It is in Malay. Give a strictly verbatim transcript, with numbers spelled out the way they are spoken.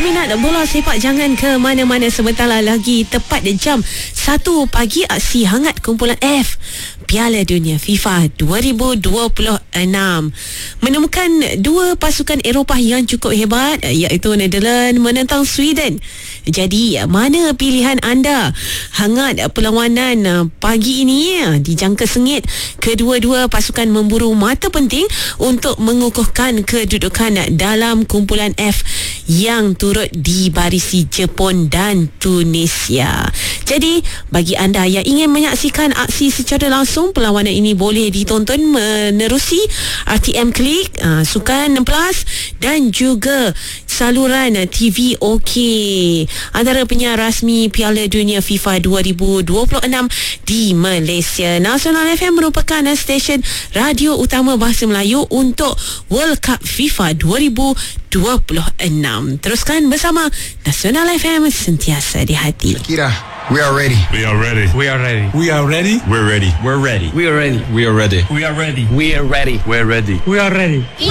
peminat bola sepak, jangan ke mana-mana, sebentar lagi tepat jam satu pagi aksi hangat kumpulan F Piala Dunia FIFA dua ribu dua puluh enam menemukan dua pasukan Eropah yang cukup hebat, iaitu Netherlands menentang Sweden. Jadi mana pilihan anda? Hangat perlawanan pagi ini dijangka sengit. Kedua-dua pasukan memburu mata penting untuk mengukuhkan kedudukan dalam kumpulan F yang turut dibarisi Jepun dan Tunisia. Jadi bagi anda yang ingin menyaksikan aksi secara langsung, perlawanan ini boleh ditonton menerusi R T M Klik, uh, Sukan Plus dan juga saluran T V OK. Antara penyiar rasmi Piala Dunia FIFA dua ribu dua puluh enam di Malaysia. Nasional F M merupakan stesen radio utama bahasa Melayu untuk World Cup FIFA dua ribu dua puluh enam. Teruskan bersama Nasional F M, sentiasa di hati. Kira, we are ready. We are ready. We are ready. We are ready. We're ready. We're ready. We are ready. We are ready. We are ready. We are ready. We're ready. We are ready.